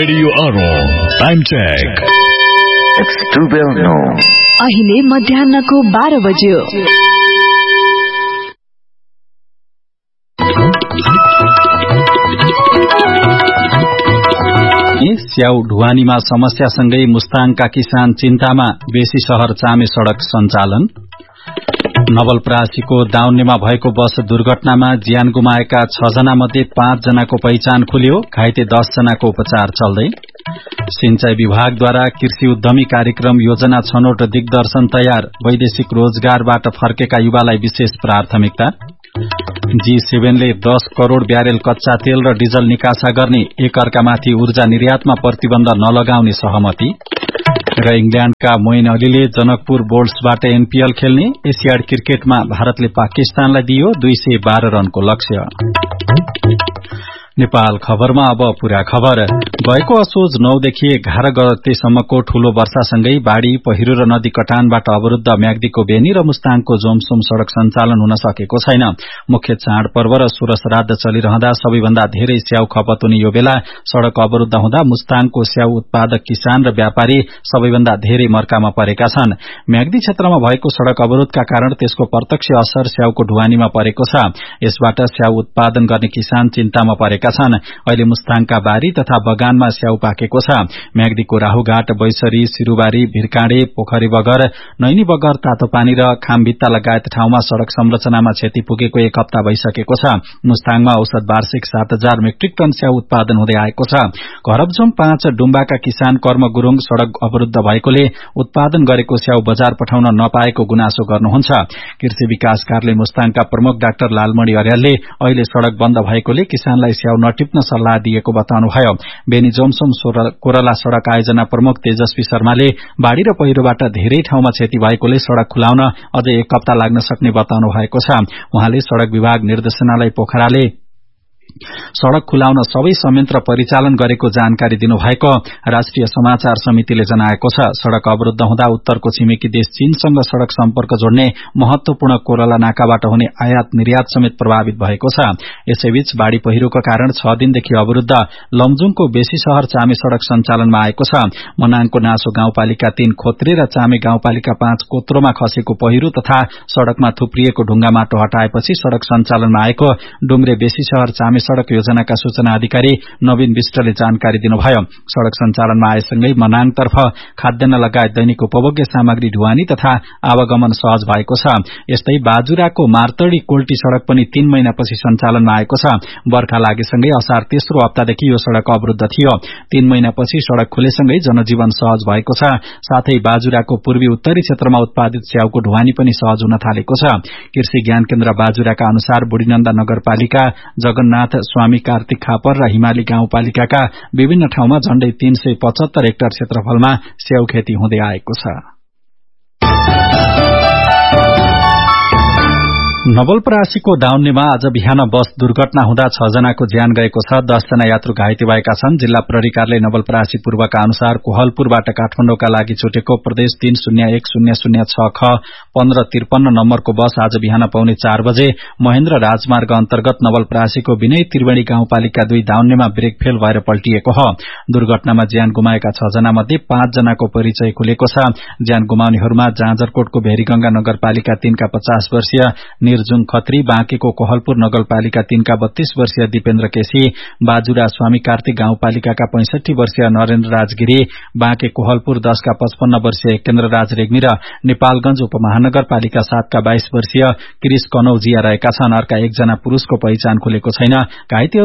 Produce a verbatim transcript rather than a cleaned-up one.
Radio Aron. Time check. It's twelve noon. अहिले मध्याह्नको बाह्र बज्यो। स्याउ ढुवानीमा समस्यासँगै मुस्ताङका किसान चिन्तामा, बेसी शहर चामे सड़क सञ्चालन। नवलपरासीको दाउन्नेमा भएको बस दुर्घटनामा ज्यान गुमाएका छ जना मध्ये पाँच जनाको पहिचान खुल्यो, घाइते दस जनाको उपचार चल्दै। सिंचाई विभागद्वारा कृषि उद्यमी कार्यक्रम योजना छनौट दिग्दर्शन तयार, वैदेशिक रोजगारबाट फर्केका युवालाई विशेष प्राथमिकता। जी सेभेन ले दस करोड़ ब्यारेल कच्चा तेल र डिजल निकासा गर्ने, एक अर्कामाथि ऊर्जा निर्यातमा प्रतिबन्ध नलगाउने सहमति। र इंग्ल्याण्डका मोइन अलीले जनकपुर बोल्ट्सबाट एनपीएल खेल्ने, एसियाड क्रिकेटमा भारतले पाकिस्तानलाई दियो दुई सय बाह्र रनको लक्ष्य। नेपाल खबरमा अब पूरा खबर। गएको असोज नौदेखि एघार गतेसम्मको ठूलो वर्षासँगै बाढ़ी, पहिरो र नदी कटानबाट अवरुद्ध म्याग्दीको बेनी र मुस्ताङको जोमसोम सड़क सञ्चालन हुन सकेको छैन। मुख्य चाडपर्व र सोह्र श्राद्ध चलिरहँदा सबैभन्दा धेरै स्याउ खपत हुने यो बेला सड़क अवरुद्ध हुँदा मुस्ताङको स्याउ उत्पादक किसान र व्यापारी सबैभन्दा धेरै मर्कामा परेका छन्। म्याग्दी क्षेत्रमा भएको सड़क अवरोधका कारण त्यसको प्रत्यक्ष असर स्याउको ढुवानीमा परेको छ। यसबाट स्याउ उत्पादन गर्ने किसान चिन्तामा परेका छन्। अहिले मुस्ताङका बारी तथा बगानमा स्याउ पाकेको छ। म्याग्दीको राहुघाट, बैसरी, सिरुबारी, भिरकाँडे, पोखरी बगर, नैनी बगर, तातोपानी र खामभित्ता लगायत ठाउँमा सड़क संरचनामा क्षति पुगेको एक हप्ता भइसकेको छ। मुस्ताङमा औसत वार्षिक सात हजार मेट्रिक टन स्याउ उत्पादन हुँदै आएको छ। घरबजोम पाँच डुम्बाका किसान कर्म गुरूङ सड़क अवरुद्ध भएकोले उत्पादन गरेको स्याउ बजार पठाउन नपाएको गुनासो गर्नुहुन्छ। कृषि विकास कार्यालय मुस्ताङका प्रमुख डाक्टर लालमणि अर्यालले अहिले सड़क बन्द भएकोले किसानलाई स्याउ नटिप्न सल्लाह दिएको बताउनुभयो। बेनी जोमसोम कोरला सड़क आयोजना प्रमुख तेजस्वी शर्माले बाढ़ी र पहिरोबाट धेरै ठाउँमा क्षति भएकोले सड़क खुलाउन अझै एक हप्ता लाग्न सक्ने बताउनु भएको छ। उहाँले सड़क विभाग निर्देशनालय पोखराले सड़क खुलाउन सबै संयन्त्र परिचालन गरेको जानकारी दिनुभएको राष्ट्रिय समाचार समितिले जनाएको छ। सड़क अवरुद्ध हुँदा उत्तरको छिमेकी देश चीनसँग सड़क सम्पर्क जोड्ने महत्वपूर्ण कोरला नाकाबाट हुने आयात निर्यात समेत प्रभावित भएको छ। यसैबीच बाढ़ी पहिरोको कारण छ दिनदेखि अवरुद्ध लमजुङको बेसी शहर चामे सड़क सञ्चालनमा आएको छ। मनाङको नासो गाउँपालिका तीन खोत्रे र चामे गाउँपालिका पाँच कोत्रोमा खसेको पहिरो तथा सड़कमा थुप्रिएको ढुंगा माटो हटाएपछि सड़क सञ्चालनमा आएको डुम्रे बेसी शहर चामे सड़क योजनाका सूचना अधिकारी नवीन विष्टले जानकारी दिनुभयो। सड़क सञ्चालनमा आएसँगै मनाङतर्फ खाद्यान्न लगायत दैनिक उपभोग्य सामग्री ढुवानी तथा आवागमन सहज भएको छ। यस्तै बाजुराको मार्तडी कोल्टी सड़क पनि तीन महिनापछि सञ्चालनमा आएको छ। बर्खा लागेसँगै असार तेस्रो हप्तादेखि यो सड़क अवरुद्ध थियो। तीन महिनापछि सड़क खुलेसँगै जनजीवन सहज भएको छ। साथै बाजुराको पूर्वी उत्तरी क्षेत्रमा उत्पादित स्याउको ढुवानी पनि सहज हुन थालेको छ। कृषि ज्ञान केन्द्र बाजुराका अनुसार बुढीनन्दा नगरपालिका, जगन्नाथ, स्वामी कार्तिक खापर र हिमाली गाउँपालिकाका विभिन्न ठाउँमा झण्डै तीन सय पचहत्तर हेक्टर क्षेत्रफलमा स्याउ खेती हुँदै आएको छ। नवलपरासीको दाउन्नेमा आज बिहान बस दुर्घटना हुँदा छ जनाको ज्यान गएको छ, दस जना यात्रु घाइते भएका छन्। जिल्ला प्रहरी कार्यालय नवलपरासी पूर्वका अनुसार कोहलपुरबाट काठमाडौँका लागि छुटेको प्रदेश तीन शून्य एक शून्य शून्य छ ख पन्ध्र त्रिपन्न नम्बरको बस आज बिहान पाउने चार बजे महेन्द्र राजमार्ग अन्तर्गत नवलपरासीको विनय त्रिवेणी गाउँपालिका दुई दाउन्नेमा ब्रेक फेल भएर पल्टिएको हो। दुर्घटनामा ज्यान गुमाएका छ जना मध्ये पाँच जनाको परिचय खुलेको छ। ज्यान गुमाउनेहरूमा जाजरकोटको भेरीगंगा नगरपालिका तीनका पचास वर्षीय निर्जुङ खत्री, बाँकेको कोहलपुर नगरपालिका तीनका बत्तीस वर्षीय दिपेन्द्र केसी, बाजुरा स्वामी कार्तिक गाउँपालिकाका पैंसठी वर्षीय नरेन्द्र राजगिरी, बाँके कोहलपुर दशका पचपन्न वर्षीय केन्द्र राज रेग्मी र नेपालगंज उपमहानगरपालिका सातका बाइस वर्षीय क्रिश कनौजिया रहेका छन्। अर्का एकजना पुरूषको पहिचान खुलेको छैन। घाइते